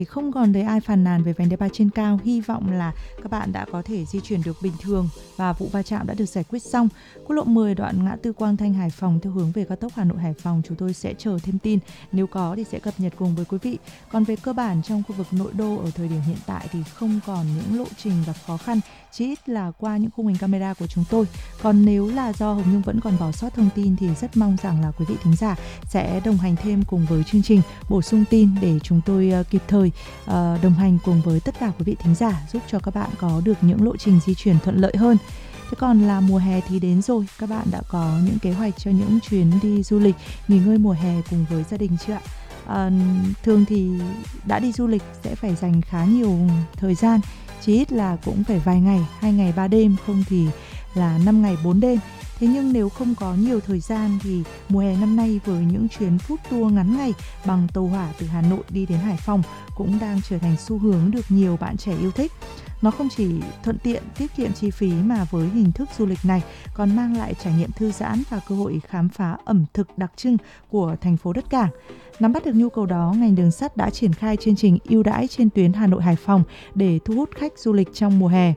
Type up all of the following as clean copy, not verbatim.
Không còn thấy ai phàn nàn về vành đai ba trên cao. Hy vọng là các bạn đã có thể di chuyển được bình thường và vụ va chạm đã được giải quyết xong. Quốc lộ 10 đoạn ngã tư Quang Thanh Hải Phòng theo hướng về cao tốc Hà Nội Hải Phòng, chúng tôi sẽ chờ thêm tin, nếu có thì sẽ cập nhật cùng với quý vị. Còn về cơ bản trong khu vực nội đô ở thời điểm hiện tại thì không còn những lộ trình gặp khó khăn, chỉ ít là qua những khung hình camera của chúng tôi. Còn nếu là do Hồng Nhung vẫn còn bỏ sót thông tin thì rất mong rằng là quý vị thính giả sẽ đồng hành thêm cùng với chương trình, bổ sung tin để chúng tôi kịp thời đồng hành cùng với tất cả quý vị thính giả, giúp cho các bạn có được những lộ trình di chuyển thuận lợi hơn. Thế còn là mùa hè thì đến rồi, các bạn đã có những kế hoạch cho những chuyến đi du lịch, nghỉ ngơi mùa hè cùng với gia đình chưa ạ? Thường thì đã đi du lịch sẽ phải dành khá nhiều thời gian, chỉ ít là cũng phải vài ngày, 2 ngày 3 đêm, không thì là 5 ngày 4 đêm. Thế nhưng nếu không có nhiều thời gian thì mùa hè năm nay với những chuyến food tour ngắn ngày bằng tàu hỏa từ Hà Nội đi đến Hải Phòng cũng đang trở thành xu hướng được nhiều bạn trẻ yêu thích. Nó không chỉ thuận tiện, tiết kiệm chi phí mà với hình thức du lịch này còn mang lại trải nghiệm thư giãn và cơ hội khám phá ẩm thực đặc trưng của thành phố đất cảng. Nắm bắt được nhu cầu đó, ngành đường sắt đã triển khai chương trình ưu đãi trên tuyến Hà Nội Hải Phòng để thu hút khách du lịch trong mùa hè.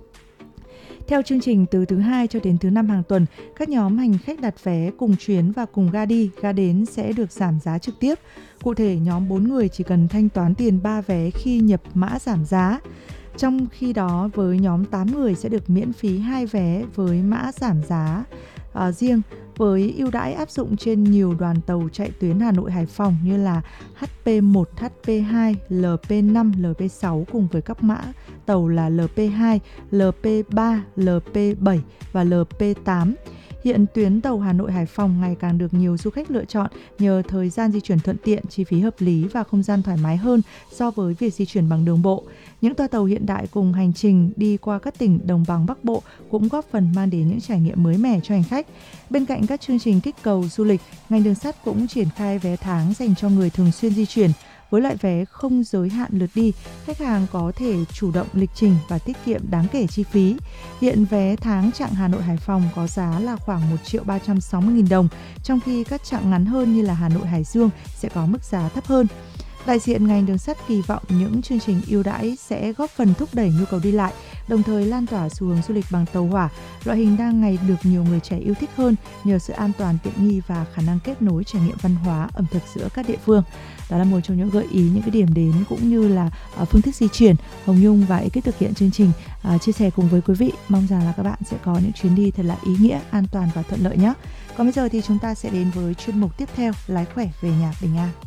Theo chương trình, từ thứ 2 cho đến thứ 5 hàng tuần, các nhóm hành khách đặt vé cùng chuyến và cùng ga đi, ga đến sẽ được giảm giá trực tiếp. Cụ thể, nhóm 4 người chỉ cần thanh toán tiền 3 vé khi nhập mã giảm giá. Trong khi đó, với nhóm 8 người sẽ được miễn phí 2 vé với mã giảm giá riêng, với ưu đãi áp dụng trên nhiều đoàn tàu chạy tuyến Hà Nội Hải Phòng như là HP1, HP2, LP5, LP6 cùng với các mã tàu là LP2, LP3, LP7 và LP8. Hiện tuyến tàu Hà Nội Hải Phòng ngày càng được nhiều du khách lựa chọn nhờ thời gian di chuyển thuận tiện, chi phí hợp lý và không gian thoải mái hơn so với việc di chuyển bằng đường bộ. Những toa tàu hiện đại cùng hành trình đi qua các tỉnh đồng bằng Bắc Bộ cũng góp phần mang đến những trải nghiệm mới mẻ cho hành khách. Bên cạnh các chương trình kích cầu du lịch, ngành đường sắt cũng triển khai vé tháng dành cho người thường xuyên di chuyển. Với loại vé không giới hạn lượt đi, khách hàng có thể chủ động lịch trình và tiết kiệm đáng kể chi phí. Hiện vé tháng chặng Hà Nội Hải Phòng có giá là khoảng 1.360.000 đồng, trong khi các chặng ngắn hơn như là Hà Nội Hải Dương sẽ có mức giá thấp hơn. Đại diện ngành đường sắt kỳ vọng những chương trình ưu đãi sẽ góp phần thúc đẩy nhu cầu đi lại, đồng thời lan tỏa xu hướng du lịch bằng tàu hỏa, loại hình đang ngày được nhiều người trẻ yêu thích hơn nhờ sự an toàn, tiện nghi và khả năng kết nối trải nghiệm văn hóa, ẩm thực giữa các địa phương. Đó là một trong những gợi ý, những cái điểm đến cũng như là phương thức di chuyển Hồng Nhung và ekip thực hiện chương trình chia sẻ cùng với quý vị. Mong rằng là các bạn sẽ có những chuyến đi thật là ý nghĩa, an toàn và thuận lợi nhé. Còn bây giờ thì chúng ta sẽ đến với chuyên mục tiếp theo, lái khỏe về nhà bình an.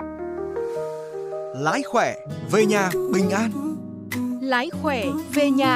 Lái khỏe về nhà bình an. Lái khỏe về nhà